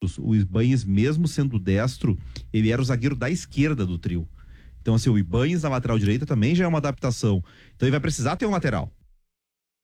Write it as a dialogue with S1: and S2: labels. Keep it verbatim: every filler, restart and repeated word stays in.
S1: O Ibañez, mesmo sendo destro, ele era o zagueiro da esquerda do trio. Então, assim, o Ibañez na lateral direita também já é uma adaptação. Então, ele vai precisar ter um lateral.